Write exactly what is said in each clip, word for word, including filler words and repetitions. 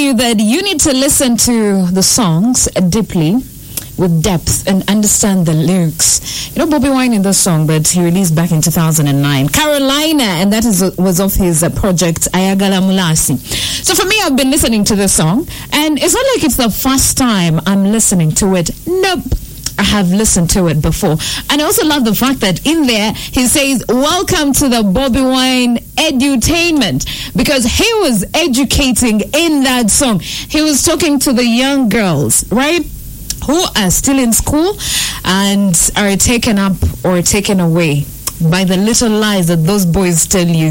you that you need to listen to the songs deeply, with depth, and understand the lyrics. You know, Bobby Wine in the song that he released back in two thousand nine, Carolina, and that is was of his uh, project Ayagala Mulasi. So for me, I've been listening to this song, and it's not like it's the first time I'm listening to it. Nope. I have listened to it before. And I also love the fact that in there he says, welcome to the Bobby Wine edutainment, because he was educating in that song. He was talking to the young girls, right, who are still in school and are taken up or taken away by the little lies that those boys tell you.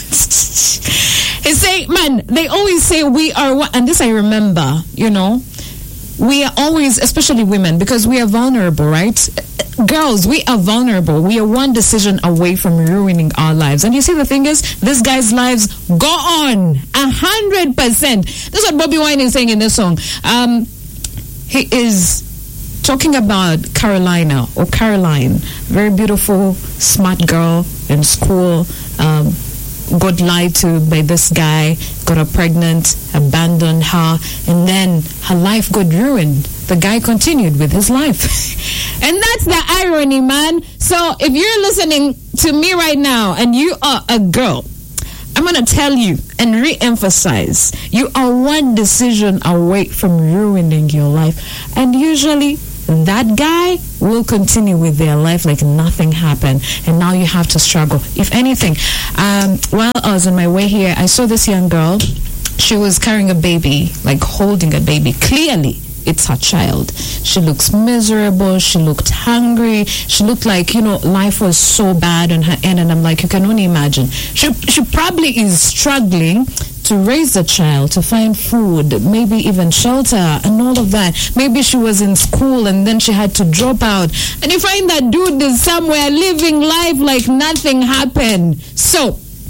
He say, man, they always say we are what, and this I remember, you know, we are always, especially women, because we are vulnerable, right? Girls, we are vulnerable. We are one decision away from ruining our lives. And you see, the thing is, this guy's lives go on a hundred percent. That's what Bobby Wine is saying in this song. Um, he is talking about Carolina, or Caroline, very beautiful, smart girl in school, um, got lied to by this guy, got her pregnant, abandoned her, and then her life got ruined. The guy continued with his life. And that's the irony, man. So if you're listening to me right now and you are a girl, I'm going to tell you and re-emphasize, you are one decision away from ruining your life. And usually that guy will continue with their life like nothing happened, and now you have to struggle. If anything, um, while I was on my way here, I saw this young girl. She was carrying a baby, like holding a baby. Clearly, it's her child. She looks miserable. She looked hungry. She looked like, you know, life was so bad on her end. And I'm like, you can only imagine. She, she probably is struggling to raise the child, to find food, maybe even shelter and all of that. Maybe she was in school and then she had to drop out. And you find that dude is somewhere living life like nothing happened. So,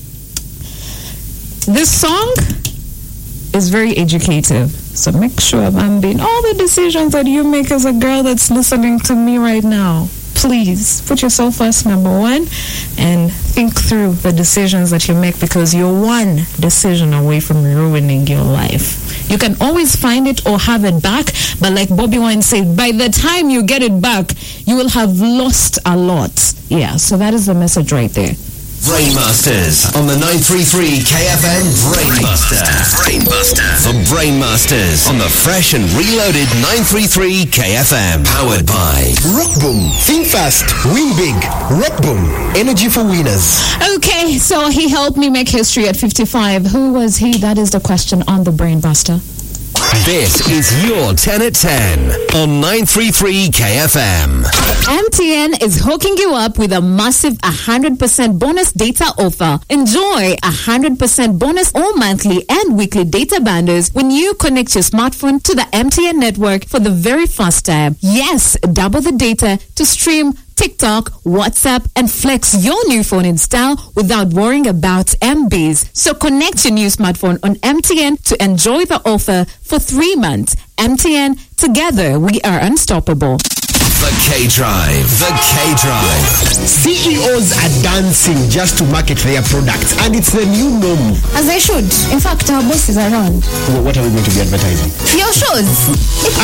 this song is very educative. So make sure, Bambi, all the decisions that you make as a girl that's listening to me right now, please put yourself first, number one, and think through the decisions that you make, because you're one decision away from ruining your life. You can always find it or have it back, but like Bobby Wine said, by the time you get it back, you will have lost a lot. Yeah, so that is the message right there. Brainmasters on the nine three three K F M Brainmaster. Brainmaster. The Brainmasters on the fresh and reloaded nine three three K F M. Powered by Rockboom. Think fast, win big. Rockboom. Energy for winners. Okay, so he helped me make history at fifty-five. Who was he? That is the question on the Brainbuster. This is your ten at ten on nine three three K F M. M T N is hooking you up with a massive one hundred percent bonus data offer. Enjoy one hundred percent bonus all monthly and weekly data bundles when you connect your smartphone to the M T N network for the very first time. Yes, double the data to stream TikTok, WhatsApp, and flex your new phone in style without worrying about M Bs. So connect your new smartphone on M T N to enjoy the offer for three months. M T N, together we are unstoppable. The K-Drive. The K-Drive. C E Os are dancing just to market their products, and it's the new norm. As they should. In fact, our boss is around. What are we going to be advertising? Your shows.